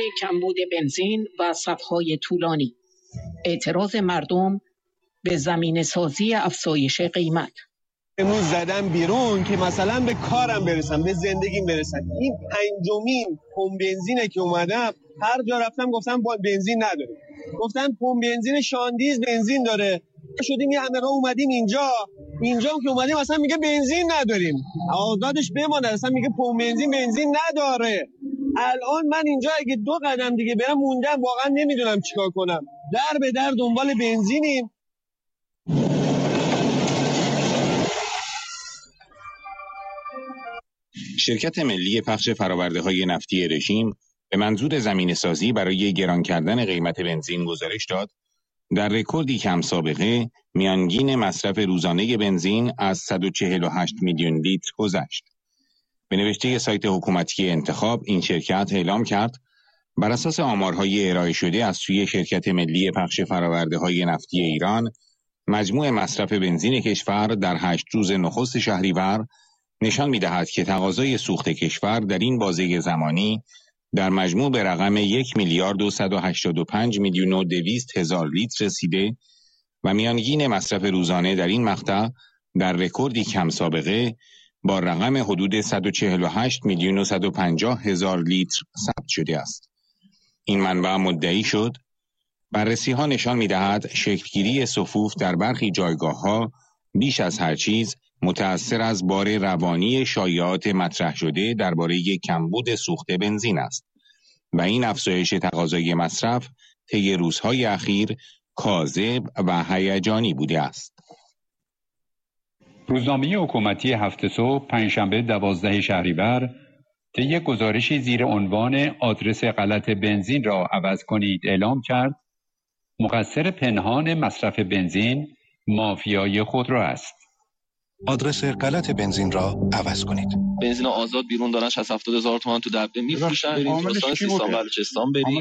کمبود بنزین و صف‌های طولانی. اعتراض مردم به زمینه سازی افزایش قیمت. امروز زدم بیرون که مثلا به کارم برسم، به زندگیم برسم. این پنجمین پمپ بنزینه که اومدم، هر جا رفتم گفتم با بنزین نداره، گفتن پمپ بنزین شاندیز بنزین داره. شدیم یه همه راه اومدیم اینجا که اومدیم اصلا میگه بنزین نداریم، آزادش بمانه، اصلا میگه پمپ بنزین نداره. الان من اینجا اگه 2 قدم دیگه برم موندم، واقعا نمیدونم چیکار کنم. در به در دنبال بنزینیم. شرکت ملی پخش فرآورده‌های نفتی رژیم به منظور زمینه‌سازی برای گران کردن قیمت بنزین گزارش داد در رکوردی کم سابقه میانگین مصرف روزانه بنزین از 148 میلیون لیتر گذشت. به نوشته سایت حکومتی انتخاب، این شرکت اعلام کرد بر اساس آمارهای ارائه شده از سوی شرکت ملی پخش فرآورده‌های نفتی ایران، مجموع مصرف بنزین کشور در 8 روز نخست شهریور نشان می‌دهد که تقاضای سوخت کشور در این بازه زمانی در مجموع به رقم 1,185,200,000 لیتر رسیده و میانگین مصرف روزانه در این مقطع در رکوردی کم سابقه با رقم حدود 148,150,000 لیتر ثبت شده است. این منبع مدعی شد بررسی‌ها نشان می‌دهد شکل‌گیری صفوف در برخی جایگاه‌ها بیش از هر چیز متأثر از بار روانی شایعات مطرح شده درباره کمبود سوخت بنزین است و این افزایش تقاضای مصرف طی روزهای اخیر کاذب و هیجانی بوده است. روزنامه حکومتی هفته صبح پنجشنبه 12 شهریور طی گزارشی زیر عنوان آدرس غلط بنزین را عوض کنید اعلام کرد مقصر پنهان مصرف بنزین مافیای خودرو است. آدرس غلط بنزین را عوض کنید. بنزین آزاد بیرون دارن 60-70 تومان تو دبه میفروشن. عاملش سیستان بلوچستان برید.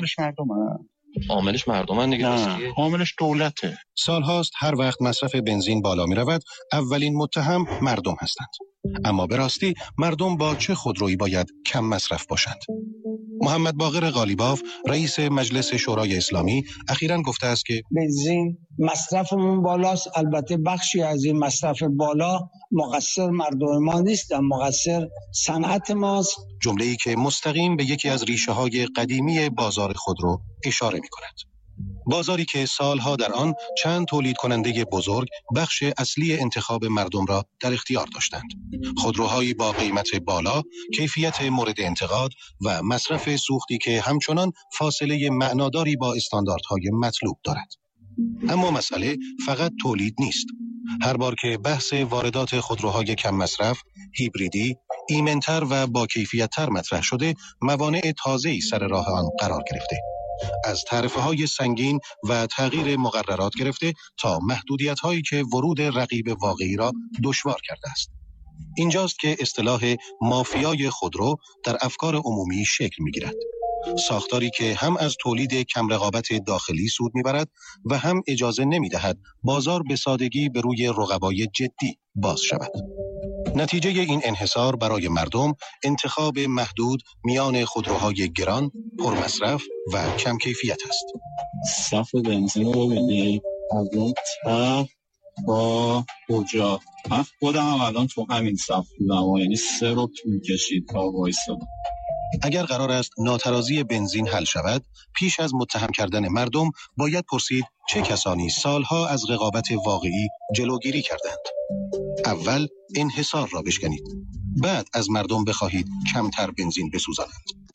عاملش مردمن دیگه. نه، عاملش دولته. سالهاست هر وقت مصرف بنزین بالا می رود اولین متهم مردم هستند. اما به راستی مردم با چه خودرویی باید کم مصرف باشند؟ محمد باقر قالیباف رئیس مجلس شورای اسلامی اخیراً گفته است که بنزین مصرفمون بالاست. البته بخشی از این مصرف بالا مقصر مردم ما نیستن، مقصر صنعت ماست. جمله‌ای که مستقیم به یکی از ریشه‌های قدیمی بازار خودرو اشاره می‌کند. بازاری که سالها در آن چند تولید کننده بزرگ بخش اصلی انتخاب مردم را در اختیار داشتند. خودروهایی با قیمت بالا، کیفیت مورد انتقاد و مصرف سوختی که همچنان فاصله معناداری با استانداردهای مطلوب دارد. اما مسئله فقط تولید نیست. هر بار که بحث واردات خودروهای کم مصرف، هیبریدی، ایمن‌تر و با کیفیت‌تر مطرح شده، موانع تازه‌ای سر راه آن قرار گرفته. از تعرفه‌های سنگین و تغییر مقررات گرفته تا محدودیت‌هایی که ورود رقیب واقعی را دشوار کرده است. اینجاست که اصطلاح مافیای خودرو در افکار عمومی شکل می‌گیرد. ساختاری که هم از تولید کم رقابت داخلی سود می‌برد و هم اجازه نمی‌دهد بازار به سادگی به روی رقبای جدی باز شود. نتیجه این انحصار برای مردم انتخاب محدود میان خودروهای گران، پرمصرف و کم کیفیت است. صف بنزین رو ببینید از اون طرف با کجا. من خودم هم الان تو همین صف بودم، یعنی 3 رو طول کشید تا وایسادم. اگر قرار است ناترازی بنزین حل شود، پیش از متهم کردن مردم باید پرسید چه کسانی سالها از رقابت واقعی جلوگیری کردند. اول انحصار را بشکنید، بعد از مردم بخواهید کمتر بنزین بسوزانند.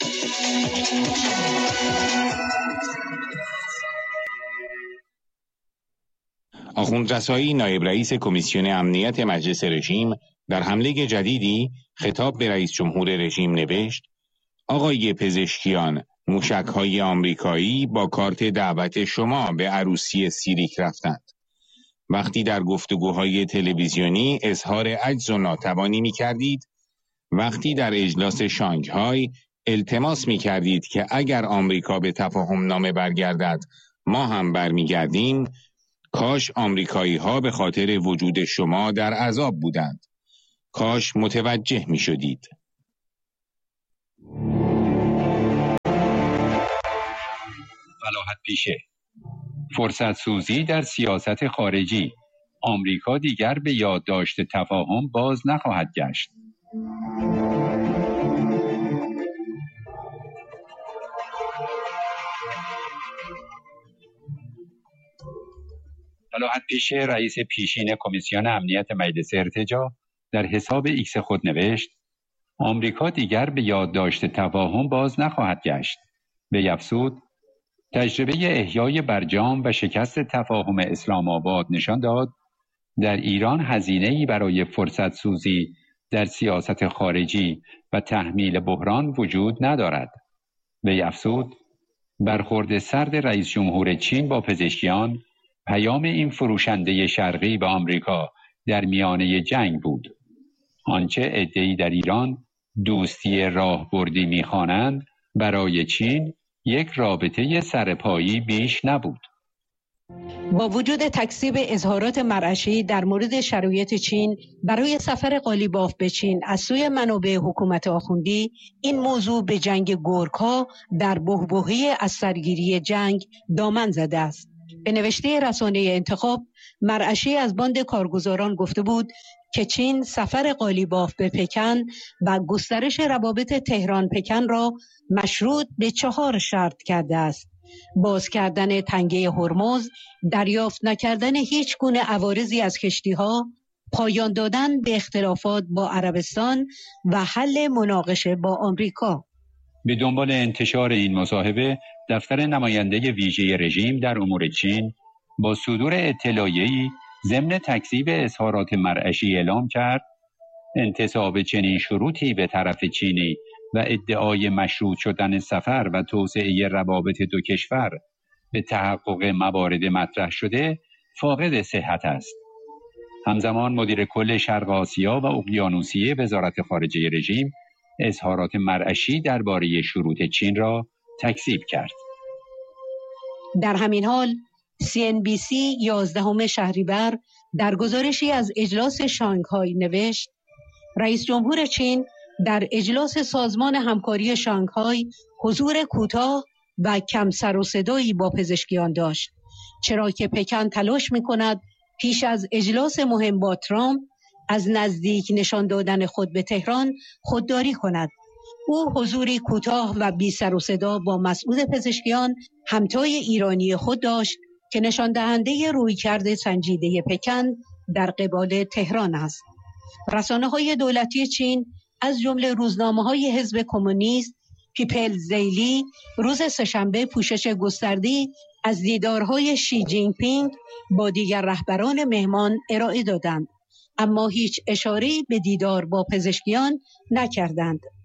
آخوند رسایی نایب رئیس کمیسیون امنیت مجلس رژیم در حمله جدیدی خطاب به رئیس جمهور رژیم نوشت: آقای پزشکیان، موشک‌های آمریکایی با کارت دعوت شما به عروسی سیریک رفتند. وقتی در گفتگوهای تلویزیونی اظهار عجز و ناتوانی می‌کردید، وقتی در اجلاس شانگهای التماس می‌کردید که اگر آمریکا به تفاهم نامه برگردد ما هم برمیگردیم، کاش آمریکایی‌ها به خاطر وجود شما در عذاب بودند. کاش متوجه می‌شدید. پیشه. فرصت سوزی در سیاست خارجی. آمریکا دیگر به یادداشت تفاهم باز نخواهد گشت. صلاح پیشه رئیس پیشین کمیسیون امنیت مجلس ارتجاع در حساب ایکس خود نوشت: آمریکا دیگر به یادداشت تفاهم باز نخواهد گشت. وی افزود: تجربه احیای برجام و شکست تفاهم اسلام آباد نشان داد در ایران هزینه‌ای برای فرصت سوزی در سیاست خارجی و تحمیل بحران وجود ندارد. وی افزود: برخورد سرد رئیس جمهور چین با پزشکیان پیام این فروشنده شرقی به آمریکا در میانه جنگ بود. آنچه عده‌ای در ایران دوستی راهبردی می‌خوانند برای چین یک رابطه سرپایی بیش نبود. با وجود تکذیب اظهارات مرعشی در مورد شرایط چین برای سفر قالیباف به چین از سوی منابع حکومت آخوندی، این موضوع به جنگ گورکا در بحبوحه از سرگیری جنگ دامن زده است. به نوشته رسانه انتخاب، مرعشی از باند کارگزاران گفته بود که چین سفر قالیباف به پکن و گسترش روابط تهران پکن را مشروط به 4 شرط کرده است: باز کردن تنگه هرمز، دریافت نکردن هیچ گونه عوارضی از کشتی‌ها، پایان دادن به اختلافات با عربستان و حل مناقشه با آمریکا. به دنبال انتشار این مصاحبه، دفتر نماینده ویژه رژیم در امور چین با صدور اطلاعیه‌ای ضمن تکذیب اظهارات مرعشی اعلام کرد: انتصاب چنین شروطی به طرف چینی و ادعای مشروط شدن سفر و توسعه روابط دو کشور به تحقق موارد مطرح شده فاقد صحت است. همزمان مدیر کل شرق آسیا و اقیانوسیه وزارت خارجه رژیم اظهارات مرعشی درباره شروط چین را تکذیب کرد. در همین حال CNBC 11 شهریور در گزارشی از اجلاس شانگهای نوشت: رئیس جمهور چین در اجلاس سازمان همکاری شانگهای حضور کوتاه و کم سر و صدایی با پزشکیان داشت، چرا که پکن تلاش می‌کند پیش از اجلاس مهم با ترامپ از نزدیک نشان دادن خود به تهران خودداری کند. او حضوری کوتاه و بی سر و صدا با مسئول پزشکیان همتای ایرانی خود داشت که نشان دهنده رویکرد سنجیده پکن در قبال تهران است. رسانه‌های دولتی چین از جمله روزنامه‌های حزب کمونیست پیپلز دیلی روز سه‌شنبه پوشش گسترده‌ای از دیدارهای شی جین پینگ با دیگر رهبران مهمان ارائه دادند، اما هیچ اشاره‌ای به دیدار با پزشکیان نکردند.